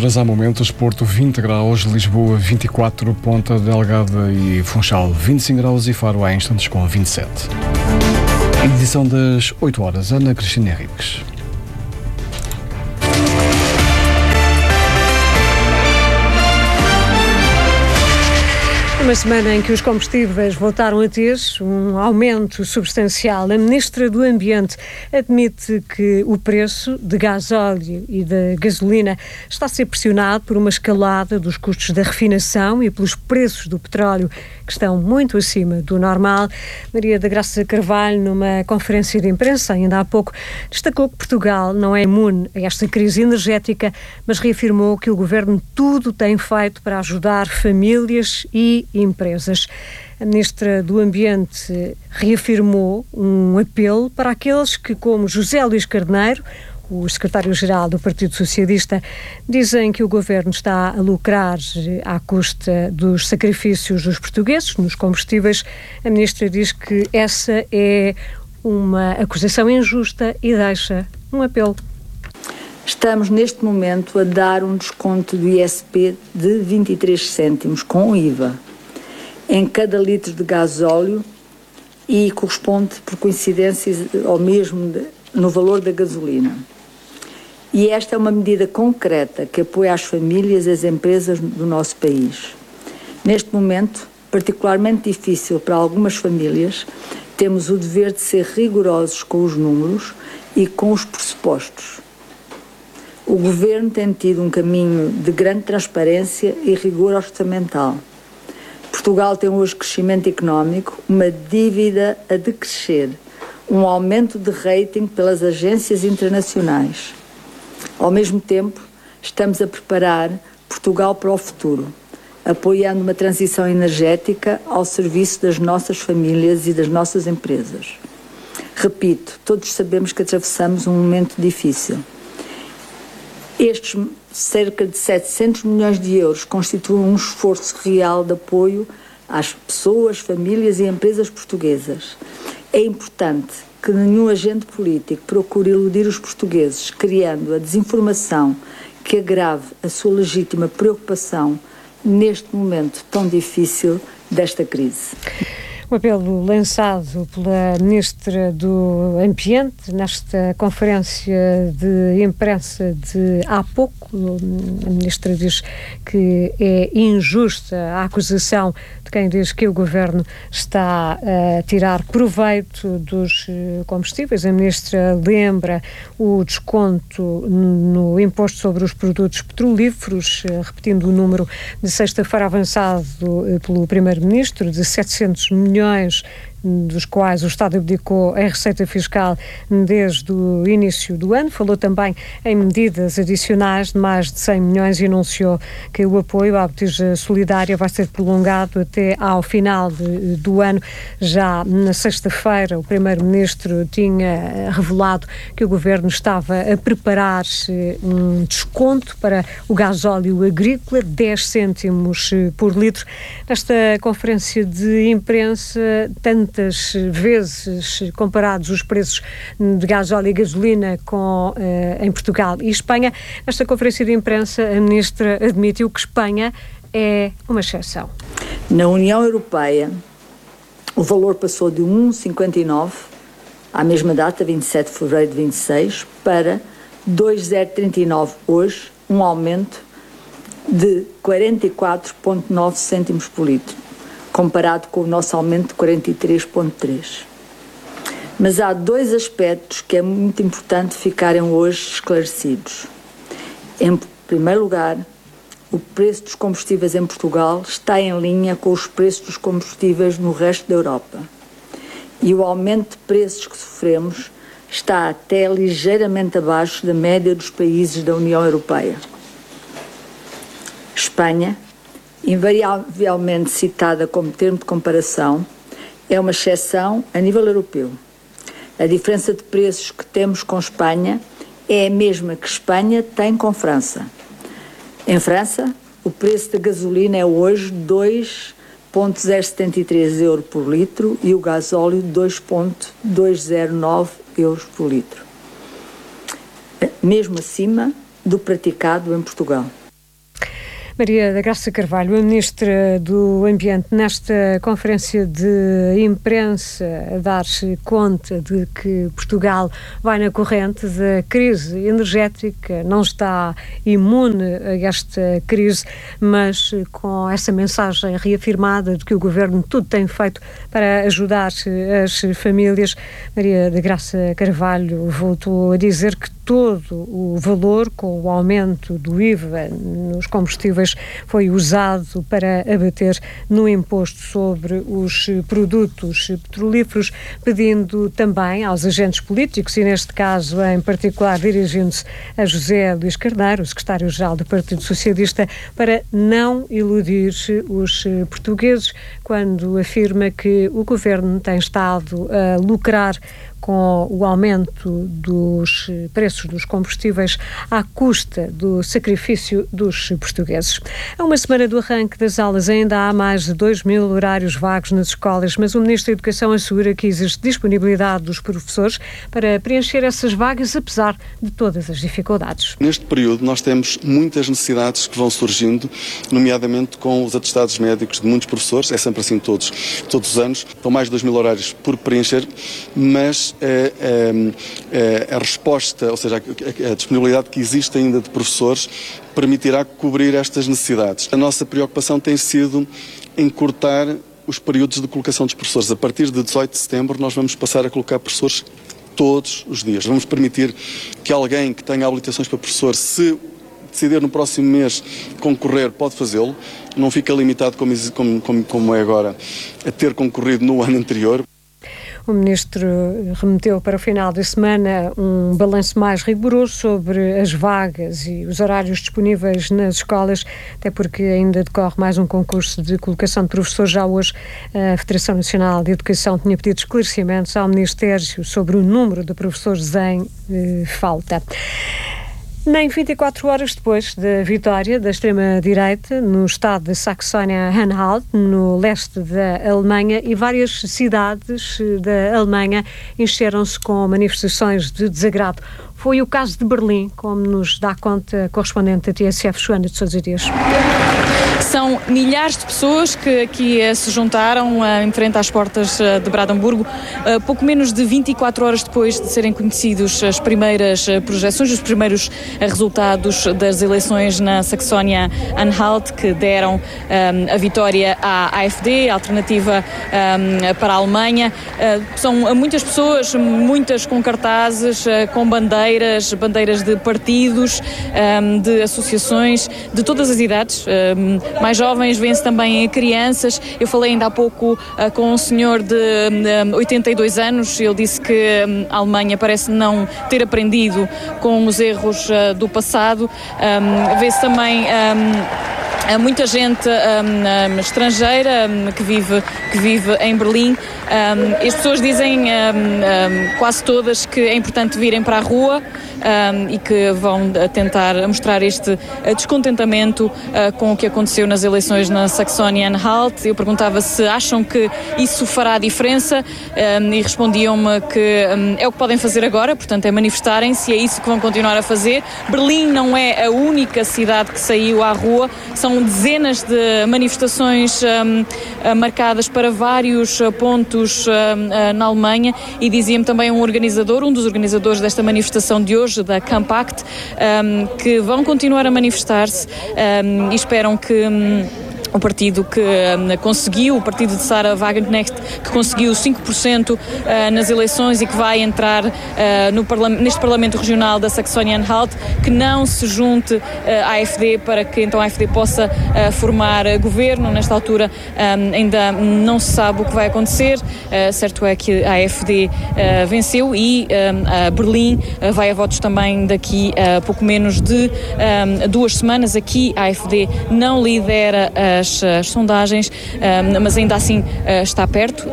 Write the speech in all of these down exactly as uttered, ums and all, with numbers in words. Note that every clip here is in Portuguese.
temperaturas há momentos: Porto vinte graus, Lisboa vinte e quatro, Ponta Delgada e Funchal vinte e cinco graus e Faro há instantes com vinte e sete. Edição das oito horas, Ana Cristina Henriques. Uma semana em que os combustíveis voltaram a ter um aumento substancial. A Ministra do Ambiente admite que o preço de gasóleo e da gasolina está a ser pressionado por uma escalada dos custos da refinação e pelos preços do petróleo, que estão muito acima do normal. Maria da Graça Carvalho, numa conferência de imprensa ainda há pouco, destacou que Portugal não é imune a esta crise energética, mas reafirmou que o Governo tudo tem feito para ajudar famílias e empresas. A Ministra do Ambiente reafirmou um apelo para aqueles que, como José Luís Carneiro, o secretário-geral do Partido Socialista, dizem que o Governo está a lucrar à custa dos sacrifícios dos portugueses nos combustíveis. A Ministra diz que essa é uma acusação injusta e deixa um apelo. Estamos neste momento a dar um desconto do I S P de vinte e três cêntimos com I V A em cada litro de gasóleo e corresponde, por coincidência, ao mesmo de, no valor da gasolina. E esta é uma medida concreta que apoia as famílias e as empresas do nosso país. Neste momento, particularmente difícil para algumas famílias, temos o dever de ser rigorosos com os números e com os pressupostos. O Governo tem tido um caminho de grande transparência e rigor orçamental. Portugal tem hoje crescimento económico, uma dívida a decrescer, um aumento de rating pelas agências internacionais. Ao mesmo tempo, estamos a preparar Portugal para o futuro, apoiando uma transição energética ao serviço das nossas famílias e das nossas empresas. Repito, todos sabemos que atravessamos um momento difícil. Estes cerca de setecentos milhões de euros constituem um esforço real de apoio às pessoas, famílias e empresas portuguesas. É importante que nenhum agente político procure iludir os portugueses, criando a desinformação que agrave a sua legítima preocupação neste momento tão difícil desta crise. Um apelo lançado pela Ministra do Ambiente nesta conferência de imprensa de há pouco. A Ministra diz que é injusta a acusação de quem diz que o Governo está a tirar proveito dos combustíveis. A Ministra lembra o desconto no imposto sobre os produtos petrolíferos, repetindo o número de sexta-feira avançado pelo Primeiro-Ministro, de setecentos milhões, dos quais o Estado abdicou em receita fiscal desde o início do ano. Falou também em medidas adicionais de mais de cem milhões e anunciou que o apoio à botija solidária vai ser prolongado até ao final de, do ano. Já na sexta-feira, o Primeiro-Ministro tinha revelado que o Governo estava a preparar um desconto para o gasóleo agrícola, dez cêntimos por litro. Nesta conferência de imprensa, tanto tantas vezes comparados os preços de gasóleo e gasolina com, eh, em Portugal e Espanha. Nesta conferência de imprensa, a Ministra admitiu que Espanha é uma exceção. Na União Europeia, o valor passou de um vírgula cinquenta e nove, à mesma data, vinte e sete de fevereiro de vinte e seis, para dois vírgula trinta e nove hoje, um aumento de quarenta e quatro vírgula nove cêntimos por litro, comparado com o nosso aumento de quarenta e três vírgula três. Mas há dois aspectos que é muito importante ficarem hoje esclarecidos. Em primeiro lugar, o preço dos combustíveis em Portugal está em linha com os preços dos combustíveis no resto da Europa. E o aumento de preços que sofremos está até ligeiramente abaixo da média dos países da União Europeia. Espanha, invariavelmente citada como termo de comparação, é uma exceção a nível europeu. A diferença de preços que temos com Espanha é a mesma que Espanha tem com França. Em França, o preço da gasolina é hoje dois vírgula zero setenta e três euros por litro e o gasóleo dois vírgula duzentos e nove euros por litro, mesmo acima do praticado em Portugal. Maria da Graça Carvalho, a Ministra do Ambiente, nesta conferência de imprensa, a dar-se conta de que Portugal vai na corrente da crise energética, não está imune a esta crise, mas com essa mensagem reafirmada de que o Governo tudo tem feito para ajudar as famílias. Maria da Graça Carvalho voltou a dizer que todo o valor, com o aumento do I V A nos combustíveis, foi usado para abater no imposto sobre os produtos petrolíferos, pedindo também aos agentes políticos, e neste caso em particular dirigindo-se a José Luís Carneiro, secretário-geral do Partido Socialista, para não iludir os portugueses quando afirma que o Governo tem estado a lucrar com o aumento dos preços dos combustíveis à custa do sacrifício dos portugueses. A uma semana do arranque das aulas ainda há mais de dois mil horários vagos nas escolas, mas o Ministro da Educação assegura que existe disponibilidade dos professores para preencher essas vagas, apesar de todas as dificuldades. Neste período nós temos muitas necessidades que vão surgindo, nomeadamente com os atestados médicos de muitos professores, é sempre assim todos, todos os anos, estão mais de dois mil horários por preencher, mas A, a, a resposta, ou seja, a, a disponibilidade que existe ainda de professores permitirá cobrir estas necessidades. A nossa preocupação tem sido encurtar os períodos de colocação dos professores. A partir de dezoito de setembro nós vamos passar a colocar professores todos os dias. Vamos permitir que alguém que tenha habilitações para professor, se decidir no próximo mês concorrer, pode fazê-lo. Não fica limitado, como, como, como é agora, a ter concorrido no ano anterior. O Ministro remeteu para o final da semana um balanço mais rigoroso sobre as vagas e os horários disponíveis nas escolas, até porque ainda decorre mais um concurso de colocação de professores. Já hoje a Federação Nacional de Educação tinha pedido esclarecimentos ao Ministério sobre o número de professores em eh, falta. Nem vinte e quatro horas depois da vitória da extrema-direita no estado de Saxónia-Anhalt, no leste da Alemanha, e várias cidades da Alemanha encheram-se com manifestações de desagrado. Foi o caso de Berlim, como nos dá conta a correspondente da T S F, Joana de Sousa Dias. São milhares de pessoas que aqui uh, se juntaram uh, em frente às portas uh, de Brandemburgo, uh, pouco menos de vinte e quatro horas depois de serem conhecidos as primeiras uh, projeções, os primeiros uh, resultados das eleições na Saxónia-Anhalt, que deram um, a vitória à A F D, a alternativa um, para a Alemanha. Uh, são muitas pessoas, muitas com cartazes, uh, com bandeiras, bandeiras de partidos, um, de associações, de todas as idades. Um, mais jovens, vêm-se também crianças. Eu falei ainda há pouco uh, com um senhor de um, oitenta e dois anos, ele disse que um, a Alemanha parece não ter aprendido com os erros uh, do passado. Um, vê-se também um, Há muita gente um, um, estrangeira um, que, vive, que vive em Berlim. Um, as pessoas dizem um, um, quase todas que é importante virem para a rua um, e que vão tentar mostrar este descontentamento uh, com o que aconteceu nas eleições na Saxónia-Anhalt. Eu perguntava se acham que isso fará a diferença um, e respondiam-me que um, é o que podem fazer agora, portanto é manifestarem-se, é isso que vão continuar a fazer. Berlim não é a única cidade que saiu à rua, são dezenas de manifestações um, marcadas para vários pontos um, na Alemanha, e dizia-me também um organizador, um dos organizadores desta manifestação de hoje, da Campact, um, que vão continuar a manifestar-se um, e esperam que um, o partido que um, conseguiu, o partido de Sarah Wagenknecht, que conseguiu cinco por cento uh, nas eleições e que vai entrar uh, no parla- neste Parlamento Regional da Saxónia-Anhalt, que não se junte uh, à A F D para que então a A F D possa uh, formar uh, governo. Nesta altura um, ainda não se sabe o que vai acontecer. Uh, certo é que a A F D uh, venceu e um, a Berlim uh, vai a votos também daqui a uh, pouco menos de um, duas semanas. Aqui a A F D não lidera as As, as sondagens, um, mas ainda assim uh, está perto, um,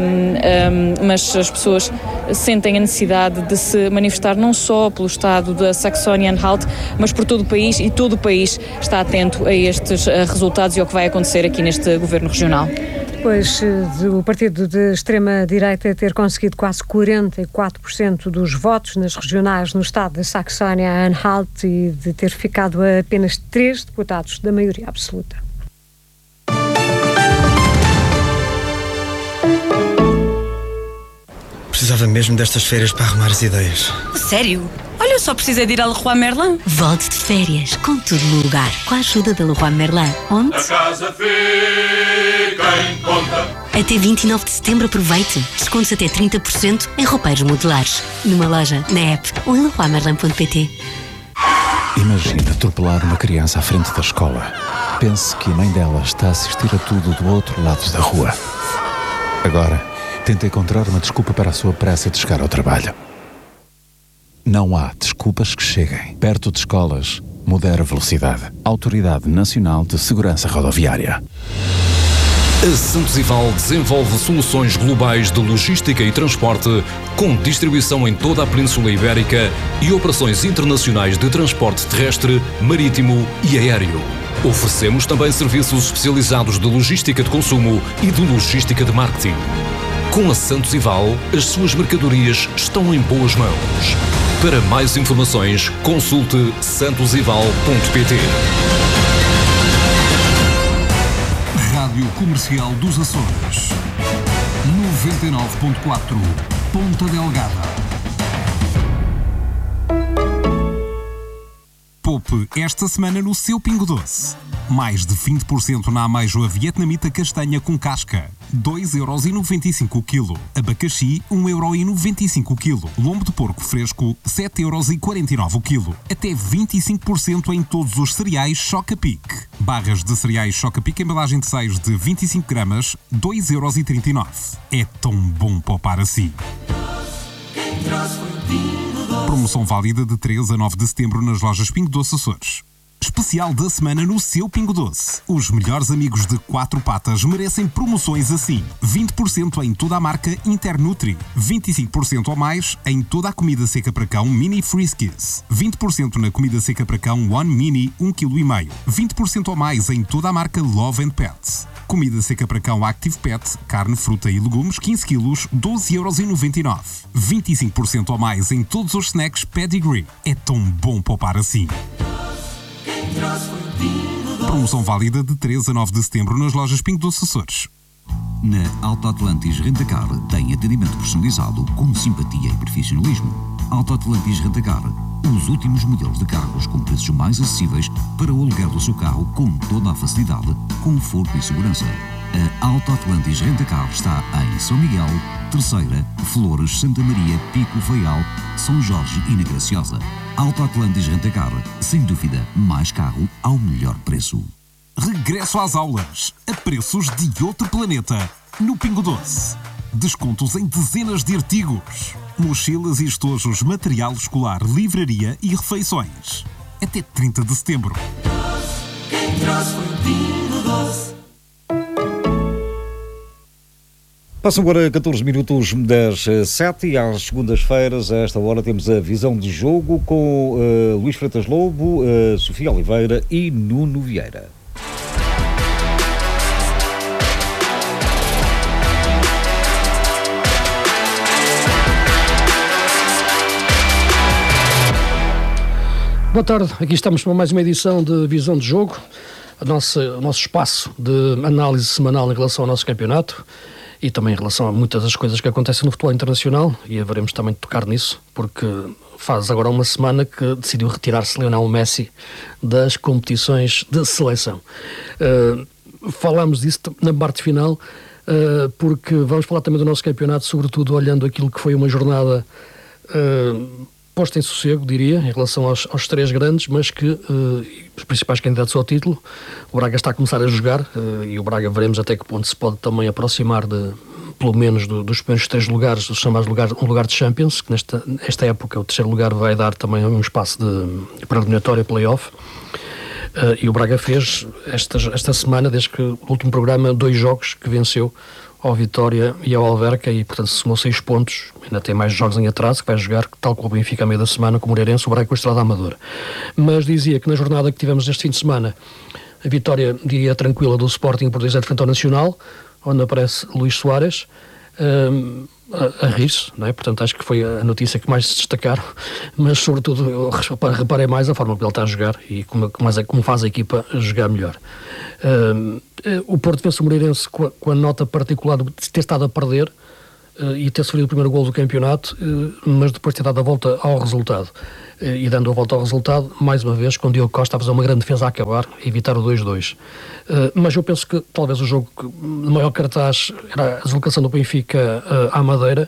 um, mas as pessoas sentem a necessidade de se manifestar não só pelo estado da Saxónia-Anhalt, mas por todo o país, e todo o país está atento a estes uh, resultados e ao que vai acontecer aqui neste governo regional. depois do partido de extrema-direita ter conseguido quase quarenta e quatro por cento dos votos nas regionais no estado da Saxónia-Anhalt e de ter ficado a apenas três deputados da maioria absoluta. Precisava mesmo destas férias para arrumar as ideias. Sério? Olha, eu só precisei de ir a Leroy Merlin. Volte de férias, com tudo no lugar, com a ajuda da Leroy Merlin. Onde? A casa fica em conta. Até vinte e nove de setembro aproveite. Descontos até trinta por cento em roupeiros modulares. Numa loja, na app ou em leroy merlin ponto pt. Imagina atropelar uma criança à frente da escola. Pense que a mãe dela está a assistir a tudo do outro lado da rua. Agora, tenta encontrar uma desculpa para a sua pressa de chegar ao trabalho. Não há desculpas que cheguem. Perto de escolas, modera a velocidade. Autoridade Nacional de Segurança Rodoviária. A Santos Ival desenvolve soluções globais de logística e transporte, com distribuição em toda a Península Ibérica e operações internacionais de transporte terrestre, marítimo e aéreo. Oferecemos também serviços especializados de logística de consumo e de logística de marketing. Com a Santos Ival, as suas mercadorias estão em boas mãos. Para mais informações, consulte santos ival ponto pt. Rádio Comercial dos Açores, noventa e nove ponto quatro, Ponta Delgada. Poupe esta semana no seu Pingo Doce. Mais de vinte por cento na ameijoa vietnamita castanha com casca, dois euros e noventa e cinco o quilo. Abacaxi, um euro e noventa e cinco o quilo. Lombo de porco fresco, sete euros e quarenta e nove o quilo. Até vinte e cinco por cento em todos os cereais Choca-Pic. Barras de cereais Choca-Pic, embalagem de seis de vinte e cinco gramas, dois euros e trinta e nove. É tão bom poupar assim. Promoção válida de três a nove de setembro nas lojas Pingo Doce Açores. Especial da semana no seu Pingo Doce. Os melhores amigos de quatro patas merecem promoções assim. vinte por cento em toda a marca Internutri. vinte e cinco por cento ou mais em toda a comida seca para cão Mini Friskies. vinte por cento na comida seca para cão One Mini um vírgula cinco quilos. vinte por cento ou mais em toda a marca Love and Pets. Comida seca para cão Active Pet, carne, fruta e legumes, quinze quilos, doze euros e noventa e nove. vinte e cinco por cento ou mais em todos os snacks Pedigree. É tão bom poupar assim. Promoção válida de três a nove de setembro nas lojas Pingo Doce Açores. Na Auto Atlantis Rentacar tem atendimento personalizado com simpatia e profissionalismo. Auto Atlantis Rentacar, os últimos modelos de carros com preços mais acessíveis para o aluguer do seu carro com toda a facilidade, conforto e segurança. A Auto Atlantis Rentacar está em São Miguel, Terceira, Flores, Santa Maria, Pico, Faial, São Jorge e na Graciosa. Auto Atlantis Rentacar, sem dúvida, mais carro ao melhor preço. Regresso às aulas, a preços de outro planeta, no Pingo Doce. Descontos em dezenas de artigos. Mochilas e estojos, material escolar, livraria e refeições. Até trinta de setembro. Quem trouxe foi o Pingo Doce. Passam agora catorze minutos das sete e às segundas-feiras, a esta hora, temos a visão de jogo com uh, Luís Freitas Lobo, uh, Sofia Oliveira e Nuno Vieira. Boa tarde, aqui estamos para mais uma edição de Visão de Jogo, a nossa, o nosso espaço de análise semanal em relação ao nosso campeonato e também em relação a muitas das coisas que acontecem no futebol internacional, e haveremos também de tocar nisso, porque faz agora uma semana que decidiu retirar-se Lionel Messi das competições de seleção. Uh, falámos disso na parte final, uh, porque vamos falar também do nosso campeonato, sobretudo olhando aquilo que foi uma jornada uh, posta em sossego, diria, em relação aos, aos três grandes, mas que uh, os principais candidatos ao título. O Braga está a começar a jogar uh, e o Braga veremos até que ponto se pode também aproximar de, pelo menos do, dos primeiros três lugares, dos chamados lugar, um lugar de Champions, que nesta, nesta época o terceiro lugar vai dar também um espaço de pré-eliminatória, play-off. Uh, e o Braga fez esta, esta semana, desde que o último programa, dois jogos que venceu ao Vitória e ao Alverca, e portanto somou seis pontos, ainda tem mais jogos em atraso, que vai jogar, tal como o Benfica a meio da semana, com o Moreirense, o Braga com a Estrada Amadora. Mas dizia que na jornada que tivemos este fim de semana, a vitória, diria, tranquila do Sporting por dois a zero frente ao Nacional, onde aparece Luís Soares, um, a, a rir-se, não é? Portanto, acho que foi a notícia que mais se destacaram, mas sobretudo eu reparei mais a forma como ele está a jogar e como, como, como faz a equipa jogar melhor. Um, o Porto vence o Moreirense com a, com a nota particular de ter estado a perder uh, e ter sofrido o primeiro golo do campeonato, uh, mas depois ter dado a volta ao resultado. Uh, e dando a volta ao resultado, mais uma vez, com o Diogo Costa a fazer uma grande defesa a acabar e evitar o dois dois. Uh, mas eu penso que talvez o jogo que, de maior cartaz era a deslocação do Benfica uh, à Madeira,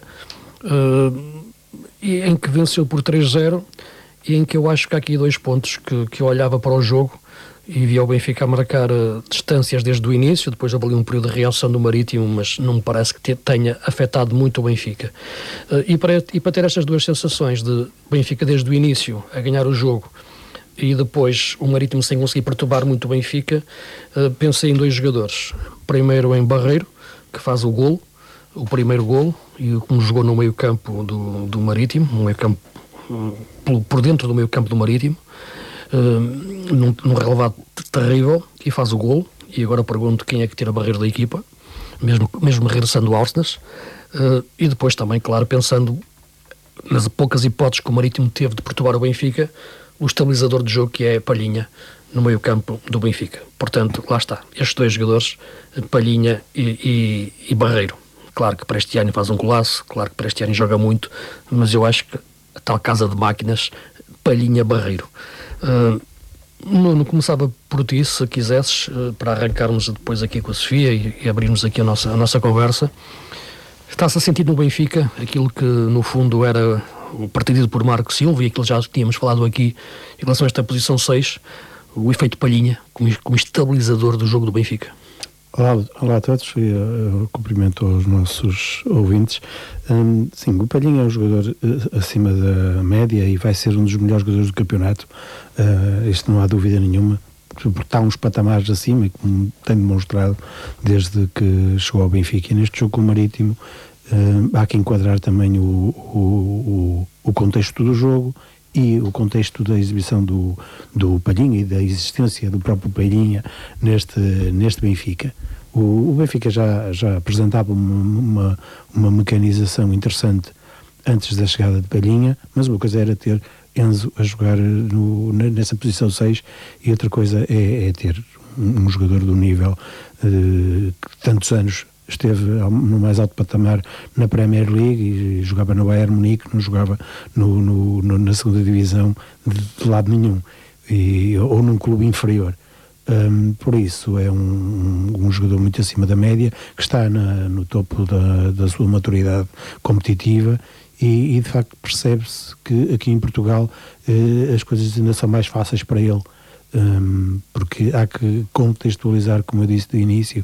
uh, e em que venceu por três zero, e em que eu acho que há aqui dois pontos que, que eu olhava para o jogo e via o Benfica a marcar uh, distâncias desde o início. Depois houve ali um período de reação do Marítimo, mas não me parece que te, tenha afetado muito o Benfica. Uh, e, para, e para ter estas duas sensações de Benfica desde o início a ganhar o jogo e depois o Marítimo sem conseguir perturbar muito o Benfica, uh, pensei em dois jogadores. Primeiro em Barreiro, que faz o golo, o primeiro golo, e como jogou no meio campo do, do Marítimo, no meio campo, uh, por, por dentro do meio campo do Marítimo, Uh, num, num relevado terrível, e faz o golo. E agora pergunto quem é que tira a Barreiro da equipa, mesmo, mesmo regressando ao Arsenal. Uh, e depois também, claro, pensando nas poucas hipóteses que o Marítimo teve de perturbar o Benfica, o estabilizador de jogo que é Palhinha no meio campo do Benfica. Portanto, lá está, estes dois jogadores, Palhinha e, e, e Barreiro. Claro que para este ano faz um golaço, claro que para este ano joga muito, mas eu acho que a tal casa de máquinas, Palhinha-Barreiro. Uh, Nuno, começava por ti, se quisesses, uh, para arrancarmos depois aqui com a Sofia e, e abrirmos aqui a nossa, a nossa conversa. Está-se a sentir no Benfica aquilo que no fundo era o partido por Marco Silva, e aquilo já tínhamos falado aqui em relação a esta posição seis, o efeito Palhinha como, como estabilizador do jogo do Benfica? Olá, olá a todos, eu cumprimento aos nossos ouvintes. Um, sim, o Palhinha é um jogador uh, acima da média e vai ser um dos melhores jogadores do campeonato, uh, isto não há dúvida nenhuma, porque está uns patamares acima, como tem demonstrado desde que chegou ao Benfica. E neste jogo com o Marítimo, uh, há que enquadrar também o, o, o, o contexto do jogo e o contexto da exibição do, do Palhinha e da existência do próprio Palhinha neste, neste Benfica. O, o Benfica já, já apresentava uma, uma, uma mecanização interessante antes da chegada de Palhinha, mas uma coisa era ter Enzo a jogar no, nessa posição seis, e outra coisa é, é ter um, um jogador do nível uh, que tantos anos esteve no mais alto patamar na Premier League e jogava no Bayern Munique, não jogava no, no, no, na segunda divisão de, de lado nenhum, e, ou num clube inferior. Um, por isso é um, um jogador muito acima da média, que está na, no topo da, da sua maturidade competitiva, e, e de facto percebe-se que aqui em Portugal eh, as coisas ainda são mais fáceis para ele. Um, porque há que contextualizar, como eu disse de início,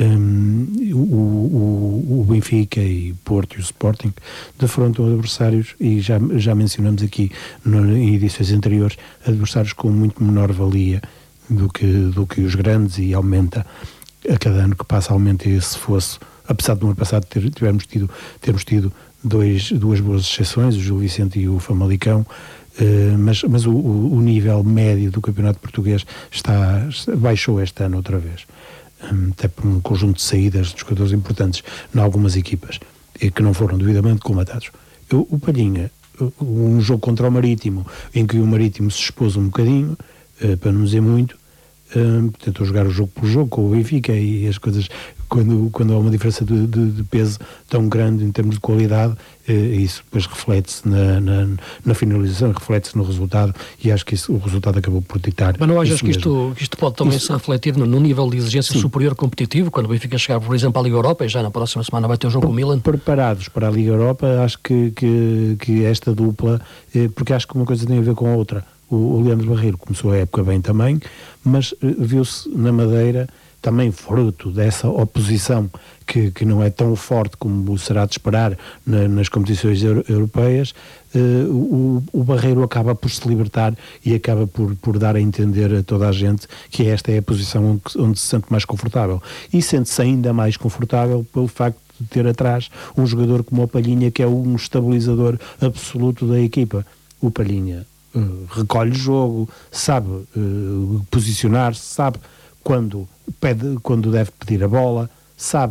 um, o, o, o Benfica e Porto e o Sporting defrontam adversários, e já, já mencionamos aqui no, em edições anteriores, adversários com muito menor valia do que, do que os grandes, e aumenta a cada ano que passa, aumenta esse fosso, apesar do ano passado ter, tivermos tido, termos tido dois, duas boas exceções, o Gil Vicente e o Famalicão. Uh, mas, mas o, o nível médio do campeonato português está, baixou este ano outra vez, um, até por um conjunto de saídas de jogadores importantes em algumas equipas, e que não foram devidamente colmatados. O, o Palhinha, um jogo contra o Marítimo, em que o Marítimo se expôs um bocadinho, uh, para não dizer muito, uh, tentou jogar o jogo por jogo com o Benfica, e as coisas, quando, quando há uma diferença de, de, de peso tão grande em termos de qualidade, uh, isso depois reflete-se na, na, na finalização, reflete-se no resultado, e acho que isso, o resultado acabou por ditar. Mas não achas que isto, que isto pode também isso, se refletir no, no nível de exigência sim. superior competitivo, quando o Benfica chegar, por exemplo, à Liga Europa, e já na próxima semana vai ter o jogo com o Milan? Preparados para a Liga Europa, acho que, que, que esta dupla, eh, porque acho que uma coisa tem a ver com a outra. O, o Leandro Barreiro começou a época bem também, mas eh, viu-se na Madeira, também fruto dessa oposição que, que não é tão forte como será de esperar na, nas competições euro, europeias, uh, o, o Barreiro acaba por se libertar e acaba por, por dar a entender a toda a gente que esta é a posição onde, onde se sente mais confortável, e sente-se ainda mais confortável pelo facto de ter atrás um jogador como o Palhinha, que é um estabilizador absoluto da equipa. O Palhinha uh, recolhe o jogo, sabe uh, posicionar-se, sabe quando, pede, quando deve pedir a bola, sabe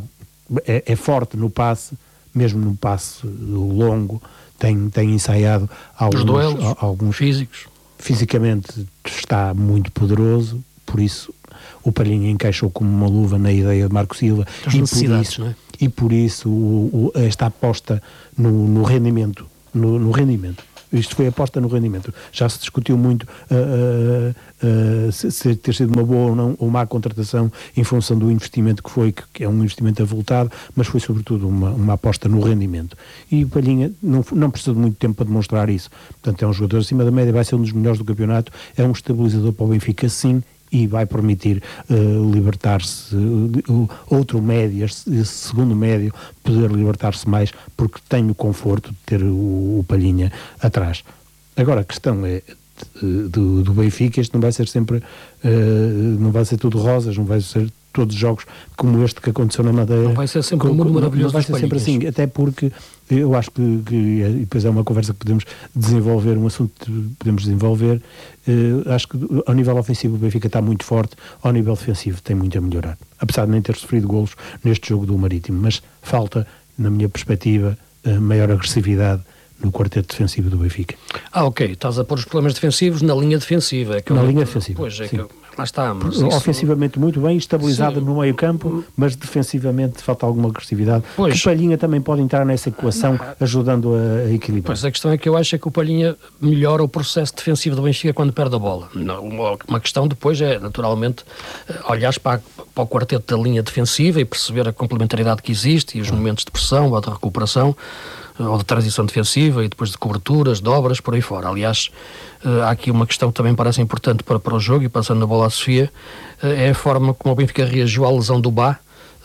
é, é forte no passe, mesmo no passe longo, tem, tem ensaiado alguns, duelos, alguns físicos. Fisicamente está muito poderoso, por isso o Palhinha encaixou como uma luva na ideia de Marco Silva. As e necessidades, por isso, não é? E por isso o, o, esta aposta no, no rendimento, no, no rendimento. Isto foi aposta no rendimento. Já se discutiu muito uh, uh, uh, se, se ter sido uma boa ou não, ou má contratação em função do investimento que foi, que, que é um investimento avultado, mas foi sobretudo uma, uma aposta no rendimento. E o Palhinha não, não precisa de muito tempo para demonstrar isso. Portanto, é um jogador acima da média, vai ser um dos melhores do campeonato, é um estabilizador para o Benfica, sim, e vai permitir uh, libertar-se uh, outro médio, esse segundo médio, poder libertar-se mais, porque tem o conforto de ter o, o Palhinha atrás. Agora a questão é uh, do, do Benfica, isto não vai ser sempre uh, não vai ser tudo rosas, não vai ser todos os jogos como este que aconteceu na Madeira. Não vai ser sempre um mundo maravilhoso. Não vai ser sempre assim, até porque eu acho que, que e depois é uma conversa que podemos desenvolver, um assunto que podemos desenvolver. Uh, acho que ao nível ofensivo o Benfica está muito forte, ao nível defensivo tem muito a melhorar, apesar de nem ter sofrido golos neste jogo do Marítimo, mas falta, na minha perspectiva, uh, maior agressividade no quarteto defensivo do Benfica. Ah, ok, estás a pôr os problemas defensivos na linha defensiva. É que na eu, linha defensiva, pois, é sim. que eu, lá está. Mas ofensivamente isso... muito bem, estabilizado sim. no meio campo, mas defensivamente falta alguma agressividade. Pois. Que Palhinha também pode entrar nessa equação, ajudando a, a equilibrar. Pois, a questão é que eu acho é que o Palhinha melhora o processo defensivo do Benfica quando perde a bola. Uma, uma questão depois é, naturalmente, olhares para, para o quarteto da linha defensiva e perceber a complementaridade que existe e os momentos de pressão ou de recuperação, ou de transição defensiva e depois de coberturas, dobras, por aí fora. Aliás, há aqui uma questão que também parece importante para, para o jogo, e passando a bola à Sofia, é a forma como o Benfica reagiu à lesão do Bá.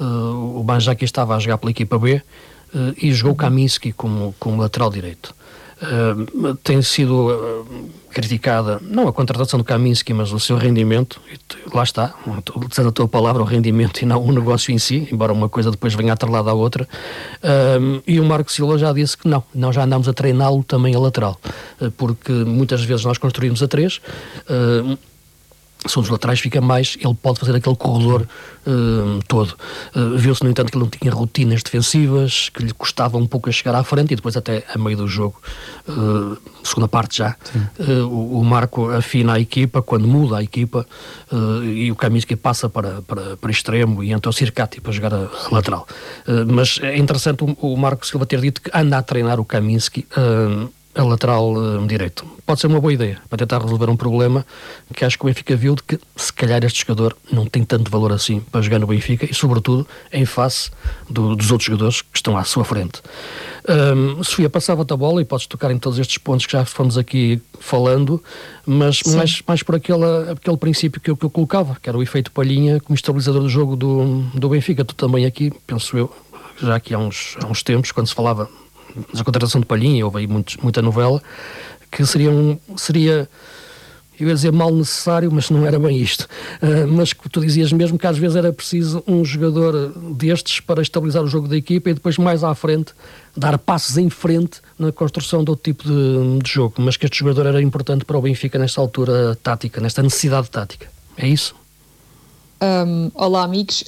O Banjaki estava a jogar pela equipa B e jogou Kaminski como, como lateral direito. Uh, tem sido uh, criticada, não a contratação do Kaminski, mas o seu rendimento, e lá está, utilizando a tua palavra, o rendimento e não o negócio em si, embora uma coisa depois venha atrelada à outra. Uh, e o Marco Silva já disse que não, nós já andamos a treiná-lo também a lateral, uh, porque muitas vezes nós construímos a três, uh, se um dos laterais fica mais, ele pode fazer aquele corredor uh, todo. Uh, viu-se, no entanto, que ele não tinha rotinas defensivas, que lhe custava um pouco a chegar à frente, e depois até a meio do jogo, uh, segunda parte já, uh, o, o Marco afina a equipa, quando muda a equipa, uh, e o Kaminski passa para, para, para extremo, e entra o Circati para jogar a, a lateral. Uh, mas é interessante o, o Marco Silva ter dito que anda a treinar o Kaminski uh, a lateral uh, direito. Pode ser uma boa ideia para tentar resolver um problema que acho que o Benfica viu, de que se calhar este jogador não tem tanto valor assim para jogar no Benfica, e sobretudo em face do, dos outros jogadores que estão à sua frente. Um, Sofia, passava-te a bola e podes tocar em todos estes pontos que já fomos aqui falando, mas mais, mais por aquele, aquele princípio que eu, que eu colocava, que era o efeito Palhinha como estabilizador do jogo do, do Benfica. Tu também aqui, penso eu, já aqui há uns, há uns tempos, quando se falava da contratação de Palhinha, houve aí muito, muita novela, que seria, um, seria, eu ia dizer mal necessário, mas não era bem isto. Uh, mas que tu dizias mesmo que às vezes era preciso um jogador destes para estabilizar o jogo da equipa e depois mais à frente dar passos em frente na construção de outro tipo de, de jogo, mas que este jogador era importante para o Benfica nesta altura tática, nesta necessidade tática. É isso? Um, olá, amigos.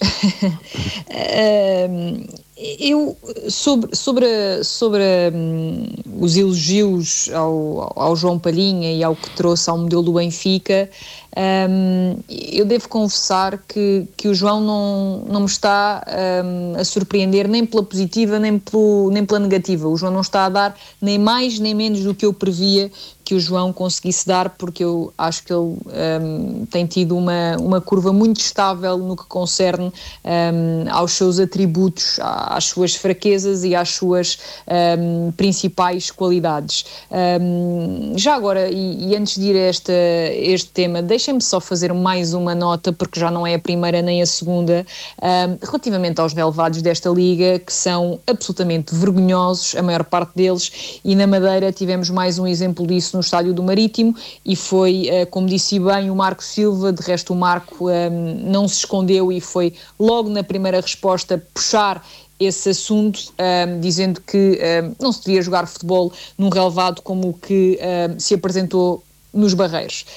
um, eu, sobre, sobre, sobre um, os elogios ao, ao João Palhinha e ao que trouxe ao modelo do Benfica, um, eu devo confessar que, que o João não, não me está um, a surpreender nem pela positiva nem, pelo, nem pela negativa. O João não está a dar nem mais nem menos do que eu previa que o João conseguisse dar, porque eu acho que ele um, tem tido uma, uma curva muito estável no que concerne um, aos seus atributos, às suas fraquezas e às suas um, principais qualidades. Um, já agora, e, e antes de ir a esta, este tema, deixem-me só fazer mais uma nota, porque já não é a primeira nem a segunda, um, relativamente aos relevados desta liga, que são absolutamente vergonhosos, a maior parte deles, e na Madeira tivemos mais um exemplo disso no estádio do Marítimo, e foi, como disse bem o Marco Silva, de resto o Marco um, não se escondeu e foi logo na primeira resposta puxar esse assunto, um, dizendo que um, não se devia jogar futebol num relevado como o que um, se apresentou nos Barreiros.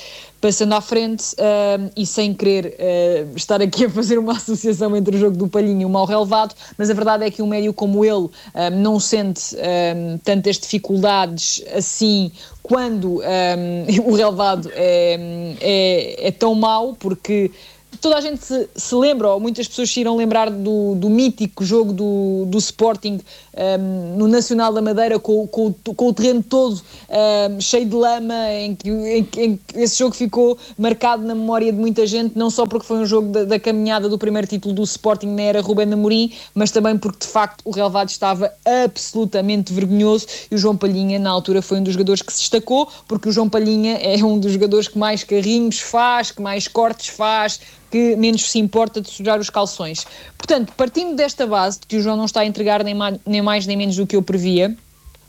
Passando à frente, uh, e sem querer uh, estar aqui a fazer uma associação entre o jogo do Palhinha e o mau relevado, mas a verdade é que um médio como ele uh, não sente uh, tantas dificuldades assim quando um, o relevado é, é, é tão mau, porque toda a gente se, se lembra, ou muitas pessoas se irão lembrar do, do mítico jogo do, do Sporting um, no Nacional da Madeira, com, com, com o terreno todo um, cheio de lama, em que, em, que, em que esse jogo ficou marcado na memória de muita gente, não só porque foi um jogo da, da caminhada do primeiro título do Sporting na era Rubén Amorim, mas também porque de facto o relevado estava absolutamente vergonhoso, e o João Palhinha na altura foi um dos jogadores que se destacou, porque o João Palhinha é um dos jogadores que mais carrinhos faz, que mais cortes faz, que menos se importa de sujar os calções. Portanto, partindo desta base de que o João não está a entregar nem, ma- nem mais nem menos do que eu previa,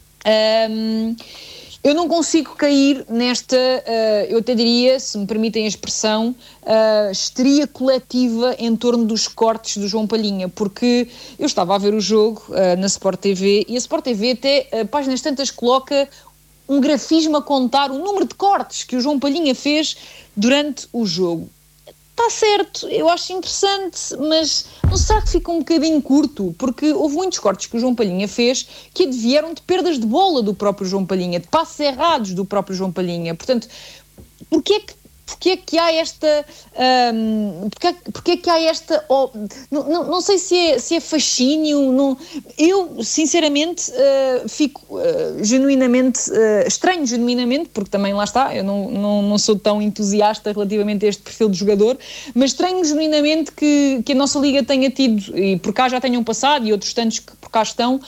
um, eu não consigo cair nesta, uh, eu até diria, se me permitem a expressão, uh, histeria coletiva em torno dos cortes do João Palhinha, porque eu estava a ver o jogo uh, na Sport T V, e a Sport T V até, uh, páginas tantas, coloca um grafismo a contar o número de cortes que o João Palhinha fez durante o jogo. Está certo, eu acho interessante, mas não será que fica um bocadinho curto? Porque houve muitos cortes que o João Palhinha fez que advieram de perdas de bola do próprio João Palhinha, de passos errados do próprio João Palhinha. Portanto, porquê é que Porquê é que há esta... Um, porquê, porquê é que há esta... Oh, não, não, não sei se é, se é fascínio. Não, eu, sinceramente, uh, fico uh, genuinamente... Uh, estranho genuinamente, porque também lá está, eu não, não, não sou tão entusiasta relativamente a este perfil de jogador, mas estranho genuinamente que, que a nossa Liga tenha tido, e por cá já tenham passado, e outros tantos que por cá estão,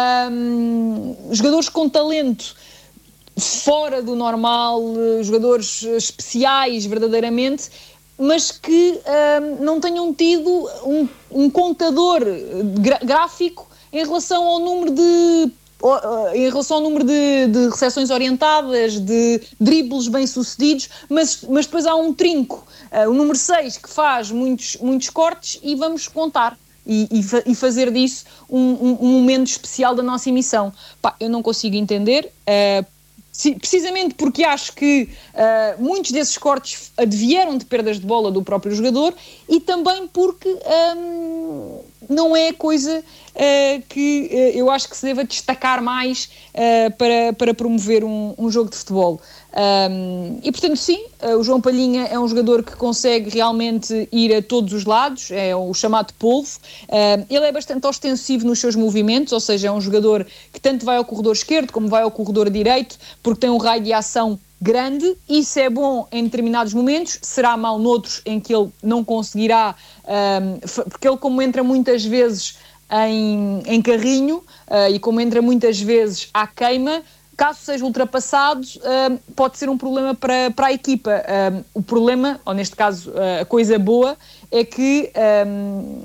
um, jogadores com talento fora do normal, jogadores especiais verdadeiramente, mas que um, não tenham tido um, um contador gra- gráfico em relação ao número de em relação ao número de, de recepções orientadas, de dribles bem-sucedidos, mas, mas depois há um trinco, uh, o número seis, que faz muitos, muitos cortes, e vamos contar e, e, fa- e fazer disso um, um, um momento especial da nossa emissão. Pá, eu não consigo entender, uh, precisamente porque acho que uh, muitos desses cortes advieram de perdas de bola do próprio jogador, e também porque um, não é coisa uh, que uh, eu acho que se deva destacar mais uh, para, para promover um, um jogo de futebol. Um, e portanto sim, uh, o João Palhinha é um jogador que consegue realmente ir a todos os lados, é o chamado polvo. Uh, ele é bastante ostensivo nos seus movimentos, ou seja, é um jogador que tanto vai ao corredor esquerdo como vai ao corredor direito, porque tem um raio de ação grande. Isso é bom em determinados momentos, será mau noutros em que ele não conseguirá, um, porque ele, como entra muitas vezes em, em carrinho uh, e como entra muitas vezes à queima, caso seja ultrapassado, uh, pode ser um problema para, para a equipa. Uh, o problema, ou neste caso uh, a coisa boa, é que um,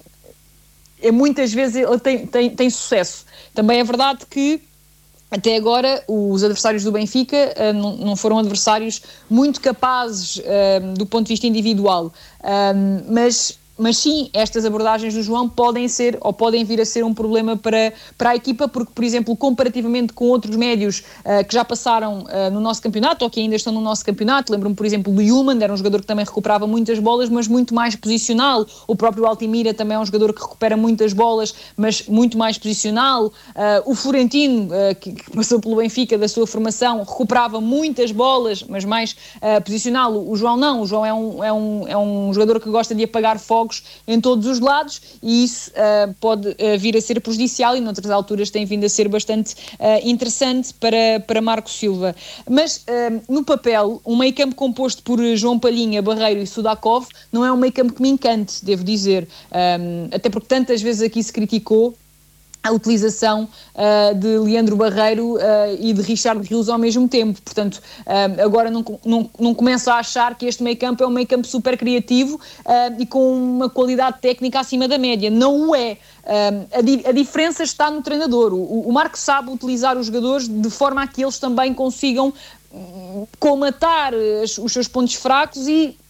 é muitas vezes ele tem, tem, tem sucesso. Também é verdade que até agora os adversários do Benfica uh, não, não foram adversários muito capazes uh, do ponto de vista individual, uh, mas... Mas sim, estas abordagens do João podem ser, ou podem vir a ser, um problema para, para a equipa, porque, por exemplo, comparativamente com outros médios uh, que já passaram uh, no nosso campeonato, ou que ainda estão no nosso campeonato, lembro-me, por exemplo, do Yulman, era um jogador que também recuperava muitas bolas, mas muito mais posicional. O próprio Altimira também é um jogador que recupera muitas bolas, mas muito mais posicional. Uh, o Florentino, uh, que, que passou pelo Benfica da sua formação, recuperava muitas bolas, mas mais uh, posicional. O João não, o João é um, é um, é um jogador que gosta de apagar fogo em todos os lados, e isso uh, pode uh, vir a ser prejudicial, e noutras alturas tem vindo a ser bastante uh, interessante para, para Marco Silva. Mas uh, no papel, um meio campo composto por João Palhinha, Barreiro e Sudakov não é um meio campo que me encante, devo dizer, um, até porque tantas vezes aqui se criticou a utilização uh, de Leandro Barreiro uh, e de Richard Rios ao mesmo tempo. Portanto, uh, agora não, não, não começo a achar que este meio-campo é um meio-campo super criativo uh, e com uma qualidade técnica acima da média. Não o é. Uh, a, di- a diferença está no treinador. O, o Marco sabe utilizar os jogadores de forma a que eles também consigam uh, comatar os, os seus pontos fracos e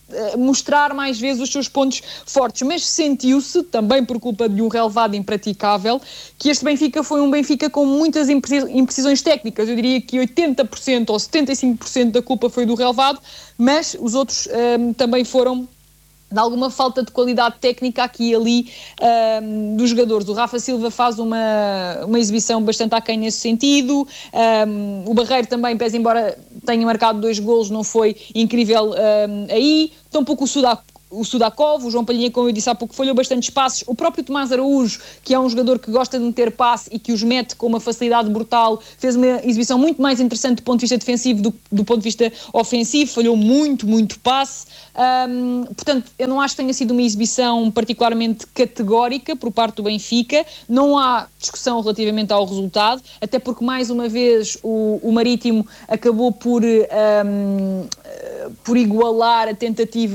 mostrar mais vezes os seus pontos fortes, mas sentiu-se, também por culpa de um relevado impraticável, que este Benfica foi um Benfica com muitas imprecisões técnicas. Eu diria que oitenta por cento ou setenta e cinco por cento da culpa foi do relevado, mas os outros um, também foram de alguma falta de qualidade técnica aqui e ali um, dos jogadores. O Rafa Silva faz uma, uma exibição bastante aquém nesse sentido, um, o Barreiro também, pese embora tenha marcado dois golos, não foi incrível um, aí, tampouco o Sudá o Sudakov, o João Palhinha, como eu disse há pouco, falhou bastantes passes, o próprio Tomás Araújo, que é um jogador que gosta de meter passe e que os mete com uma facilidade brutal, fez uma exibição muito mais interessante do ponto de vista defensivo do que do ponto de vista ofensivo, falhou muito, muito passe. Um, portanto, eu não acho que tenha sido uma exibição particularmente categórica por parte do Benfica, não há discussão relativamente ao resultado, até porque mais uma vez o, o Marítimo acabou por, um, por igualar a tentativa